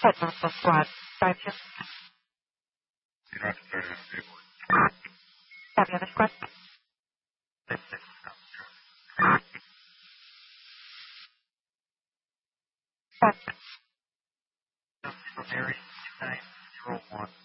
Headmaster Squad, drive to copy other squad. Mary 2901.